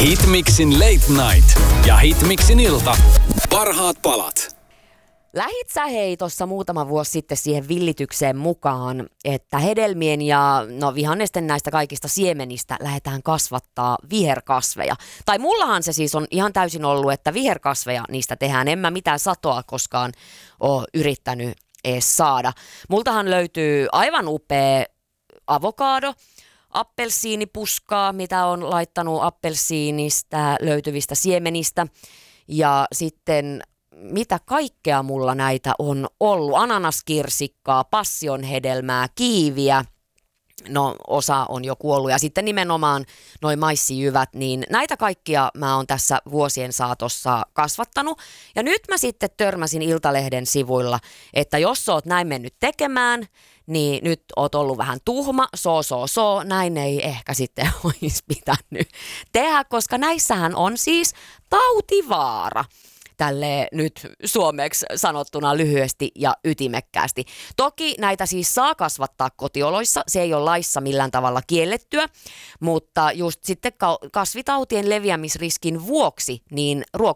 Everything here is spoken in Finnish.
Hitmixin Late Night ja Hitmixin ilta. Parhaat palat. Lähit sä hei tuossa muutama vuosi sitten siihen villitykseen mukaan, että hedelmien ja vihannesten näistä kaikista siemenistä lähdetään kasvattaa viherkasveja. Tai mullahan se siis on ihan täysin ollut, että viherkasveja niistä tehdään. En mä mitään satoa koskaan ole yrittänyt edes saada. Multahan löytyy aivan upea avokaado, appelsiinipuskaa, mitä on laittanut appelsiinista löytyvistä siemenistä ja sitten mitä kaikkea mulla näitä on ollut. Ananaskirsikkaa, passionhedelmää, kiiviä. No osa on jo kuollut ja sitten nimenomaan noi maissijyvät, niin näitä kaikkia mä oon tässä vuosien saatossa kasvattanut. Ja nyt mä sitten törmäsin Iltalehden sivuilla, että jos oot näin mennyt tekemään, niin nyt oot ollut vähän tuhma, näin ei ehkä sitten olisi pitänyt tehdä, koska näissähän on siis tautivaara. Tälle nyt suomeksi sanottuna lyhyesti ja ytimekkäästi. Toki näitä siis saa kasvattaa kotioloissa, se ei ole laissa millään tavalla kiellettyä, mutta just sitten kasvitautien leviämisriskin vuoksi niin